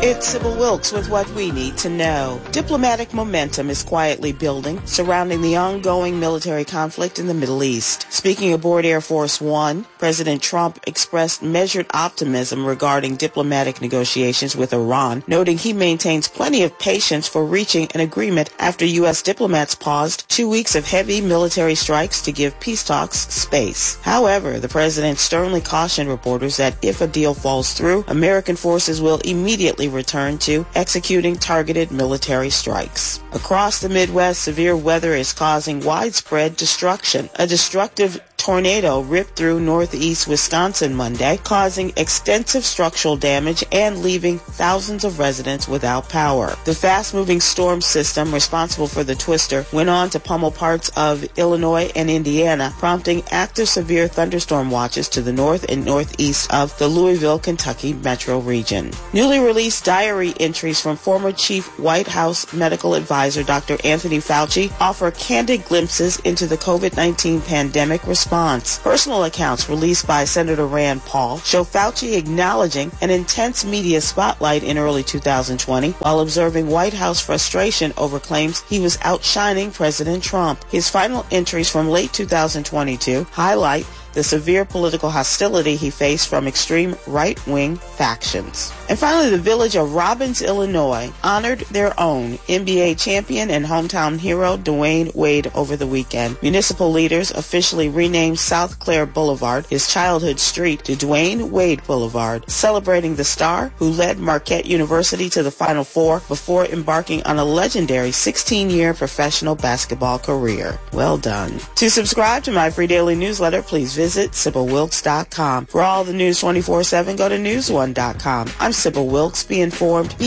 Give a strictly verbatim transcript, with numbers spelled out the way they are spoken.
It's Sybil Wilkes with what we need to know. Diplomatic momentum is quietly building surrounding the ongoing military conflict in the Middle East. Speaking aboard Air Force One, President Trump expressed measured optimism regarding diplomatic negotiations with Iran, noting he maintains plenty of patience for reaching an agreement after U S diplomats paused two weeks of heavy military strikes to give peace talks space. However, the president sternly cautioned reporters that if a deal falls through, American forces will immediately return to executing targeted military strikes. Across the Midwest, severe weather is causing widespread destruction. A destructive tornado ripped through northeast Wisconsin Monday, causing extensive structural damage and leaving thousands of residents without power. The fast-moving storm system responsible for the twister went on to pummel parts of Illinois and Indiana, prompting active severe thunderstorm watches to the north and northeast of the Louisville, Kentucky metro region. Newly released diary entries from former Chief White House medical advisor Doctor Anthony Fauci offer candid glimpses into the COVID nineteen pandemic response. Personal accounts released by Senator Rand Paul show Fauci acknowledging an intense media spotlight in early two thousand twenty while observing White House frustration over claims he was outshining President Trump. His final entries from late two thousand twenty-two highlight the severe political hostility he faced from extreme right-wing factions. And finally, the village of Robbins, Illinois, honored their own N B A champion and hometown hero Dwayne Wade over the weekend. Municipal leaders officially renamed South Clair Boulevard, his childhood street, to Dwayne Wade Boulevard, celebrating the star who led Marquette University to the Final Four before embarking on a legendary sixteen-year professional basketball career. Well done. To subscribe to my free daily newsletter, please visit Sybil Wilkes dot com. For all the news twenty-four seven, go to news one dot com. I'm Sybil Wilkes. Be informed.